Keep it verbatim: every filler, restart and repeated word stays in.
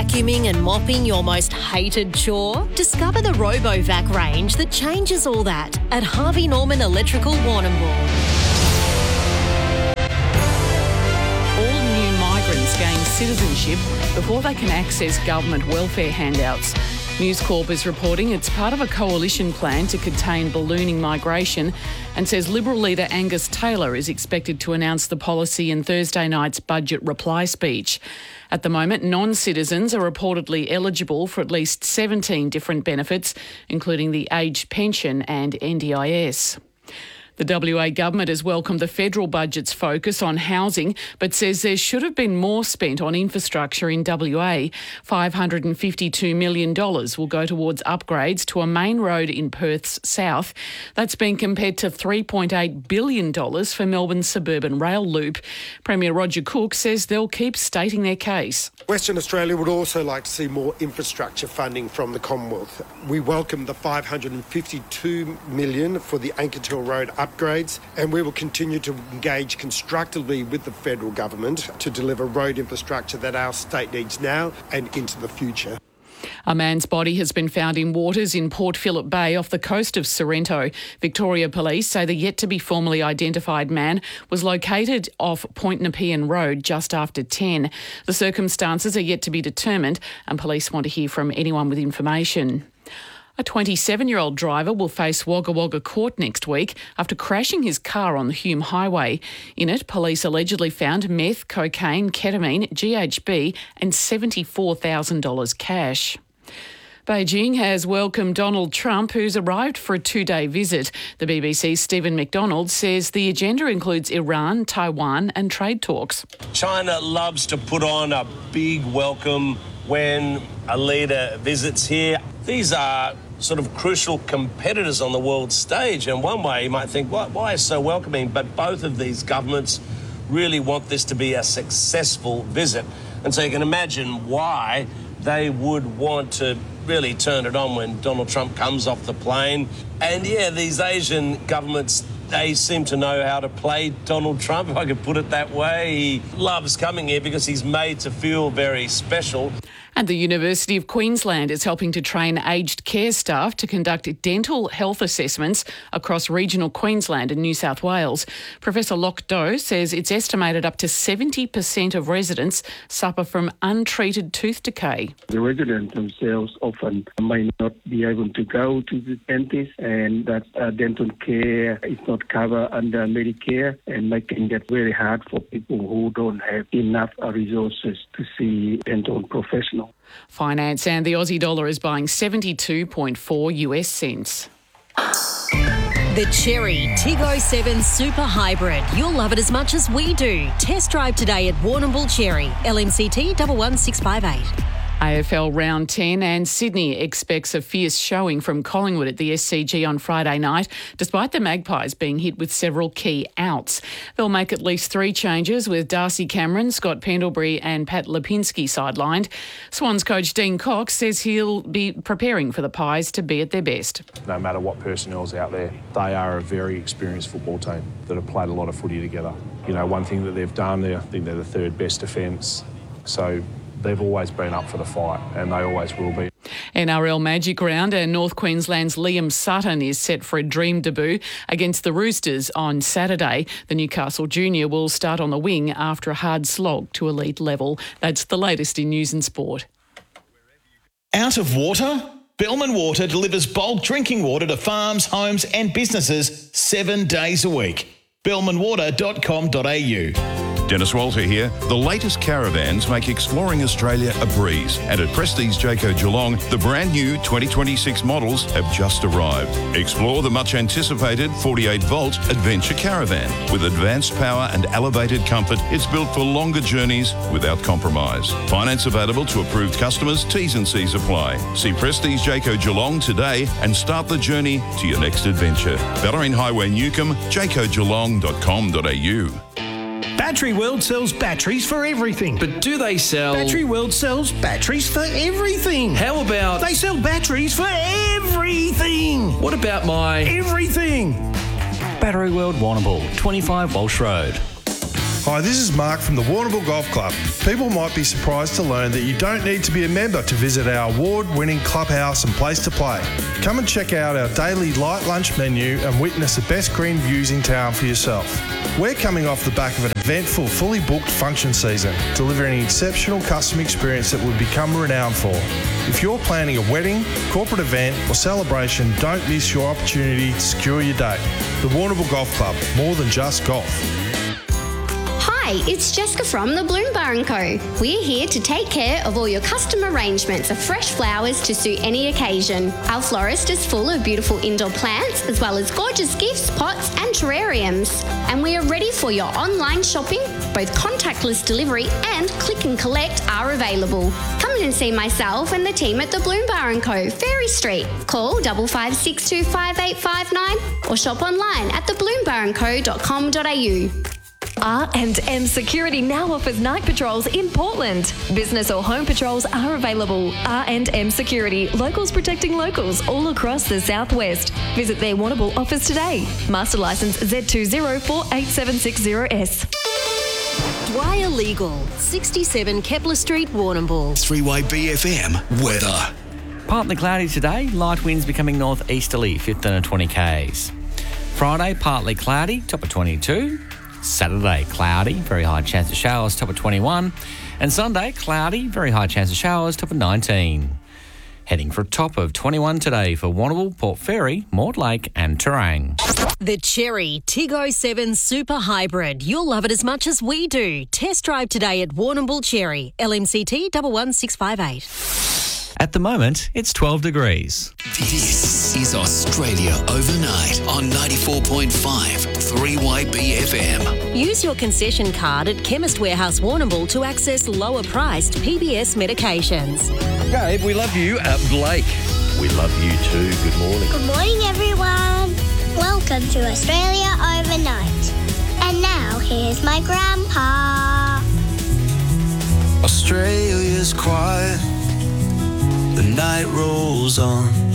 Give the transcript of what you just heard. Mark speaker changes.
Speaker 1: vacuuming and mopping your most hated chore? Discover the RoboVac range that changes all that at Harvey Norman Electrical Warrnambool.
Speaker 2: All new migrants gain citizenship before they can access government welfare handouts. News Corp is reporting it's part of a coalition plan to contain ballooning migration and says Liberal leader Angus Taylor is expected to announce the policy in Thursday night's budget reply speech. At the moment, non-citizens are reportedly eligible for at least seventeen different benefits, including the aged pension and N D I S. The W A government has welcomed the federal budget's focus on housing, but says there should have been more spent on infrastructure in W A. five hundred fifty-two million dollars will go towards upgrades to a main road in Perth's south. That's been compared to three point eight billion dollars for Melbourne's suburban rail loop. Premier Roger Cook says they'll keep stating their case.
Speaker 3: Western Australia would also like to see more infrastructure funding from the Commonwealth. We welcome the five hundred fifty-two million dollars for the Anketil Road upgrades, and we will continue to engage constructively with the federal government to deliver road infrastructure that our state needs now and into the future.
Speaker 2: A man's body has been found in waters in Port Phillip Bay off the coast of Sorrento. Victoria Police say the yet-to-be formally identified man was located off Point Nepean Road just after ten. The circumstances are yet to be determined and police want to hear from anyone with information. A twenty-seven-year-old driver will face Wagga Wagga Court next week after crashing his car on the Hume Highway. In it, police allegedly found meth, cocaine, ketamine, G H B and seventy-four thousand dollars cash. Beijing has welcomed Donald Trump, who's arrived for a two-day visit. The B B C's Stephen McDonald says the agenda includes Iran, Taiwan and trade talks.
Speaker 4: China loves to put on a big welcome when a leader visits here. These are sort of crucial competitors on the world stage, and one way you might think, why, why is so welcoming? But both of these governments really want this to be a successful visit, and so you can imagine why they would want to really turn it on when Donald Trump comes off the plane. And yeah, these Asian governments, they seem to know how to play Donald Trump, if I could put it that way. He loves coming here because he's made to feel very special.
Speaker 2: And the University of Queensland is helping to train aged care staff to conduct dental health assessments across regional Queensland and New South Wales. Professor Locke Doe says it's estimated up to seventy percent of residents suffer from untreated tooth decay.
Speaker 5: The residents themselves often may not be able to go to the dentist, and that uh, dental care is not covered under Medicare, and making it very hard for people who don't have enough uh, resources to see dental professionals.
Speaker 2: Finance and the Aussie dollar is buying seventy-two point four US cents.
Speaker 1: The Chery Tiggo seven Super Hybrid. You'll love it as much as we do. Test drive today at Warrnambool Chery. L M C T one one six five eight.
Speaker 2: A F L Round ten and Sydney expects a fierce showing from Collingwood at the S C G on Friday night, despite the Magpies being hit with several key outs. They'll make at least three changes with Darcy Cameron, Scott Pendlebury and Pat Lipinski sidelined. Swans coach Dean Cox says he'll be preparing for the Pies to be at their best.
Speaker 6: No matter what personnel's out there, they are a very experienced football team that have played a lot of footy together. You know, one thing that they've done, I think they're the third best defence. So they've always been up for the fight, and they always will be.
Speaker 2: N R L Magic Round, and North Queensland's Liam Sutton is set for a dream debut against the Roosters on Saturday. The Newcastle junior will start on the wing after a hard slog to elite level. That's the latest in news and sport.
Speaker 7: Out of water? Bellman Water delivers bulk drinking water to farms, homes and businesses seven days a week. bellman water dot com dot a u.
Speaker 8: Dennis Walter here. The latest caravans make exploring Australia a breeze. And at Prestige Jayco Geelong, the brand new twenty twenty-six models have just arrived. Explore the much anticipated forty-eight volt Adventure Caravan. With advanced power and elevated comfort, it's built for longer journeys without compromise. Finance available to approved customers. T's and C's apply. See Prestige Jayco Geelong today and start the journey to your next adventure. Bellarine Highway, Newcomb, jayco geelong dot com dot a u.
Speaker 9: Battery World sells batteries for everything.
Speaker 10: But do they sell...
Speaker 9: Battery World sells batteries for everything.
Speaker 10: How about...
Speaker 9: They sell batteries for everything.
Speaker 10: What about my...
Speaker 9: Everything.
Speaker 11: Battery World Warrnambool, twenty-five Walsh Road.
Speaker 10: Hi, this is Mark from the Warrnambool Golf Club. People might be surprised to learn that you don't need to be a member to visit our award-winning clubhouse and place to play. Come and check out our daily light lunch menu and witness the best green views in town for yourself. We're coming off the back of an eventful, fully booked function season, delivering an exceptional customer experience that we've become renowned for. If you're planning a wedding, corporate event or celebration, don't miss your opportunity to secure your date. The Warrnambool Golf Club, more than just golf.
Speaker 11: Hi, it's Jessica from the Bloom Bar and Co. We're here to take care of all your custom arrangements of fresh flowers to suit any occasion. Our florist is full of beautiful indoor plants as well as gorgeous gifts, pots and terrariums. And we are ready for your online shopping. Both contactless delivery and click and collect are available. Come in and see myself and the team at the Bloom Bar and Co. Ferry Street. Call double five six two five eight five nine or shop online at the bloom bar and co dot com dot a u.
Speaker 12: R and M Security now offers night patrols in Portland. Business or home patrols are available. R and M Security, locals protecting locals all across the southwest. Visit their Warrnambool office today. Master licence Z two zero four eight seven six zero S.
Speaker 1: Dwyer Legal, sixty-seven Kepler Street, Warrnambool.
Speaker 13: three Y B F M weather.
Speaker 14: Partly cloudy today, light winds becoming northeasterly, fifteen to twenty k's. Friday, partly cloudy, top of twenty-two. Saturday, cloudy, very high chance of showers, top of twenty-one. And Sunday, cloudy, very high chance of showers, top of nineteen. Heading for a top of twenty-one today for Warrnambool, Port Fairy, Mortlake and Terang.
Speaker 1: The Cherry Tig oh seven Super Hybrid. You'll love it as much as we do. Test drive today at Warrnambool Cherry, L M C T one one six five eight.
Speaker 14: At the moment, it's twelve degrees.
Speaker 13: This is Australia Overnight on ninety-four point five three Y B F M.
Speaker 1: Use your concession card at Chemist Warehouse Warrnambool to access lower priced P B S medications.
Speaker 15: Gabe, we love you. Uh, Blake, we love you too. Good morning.
Speaker 16: Good morning, everyone. Welcome to Australia Overnight. And now here's my grandpa.
Speaker 17: Australia's quiet. The night rolls on.